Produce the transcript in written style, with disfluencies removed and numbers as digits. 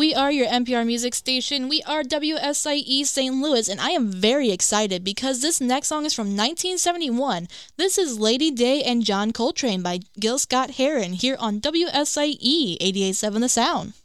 We are your NPR music station. We are WSIE St. Louis, and I am very excited because this next song is from 1971. This is Lady Day and John Coltrane by Gil Scott-Heron here on WSIE 88.7 The Sound.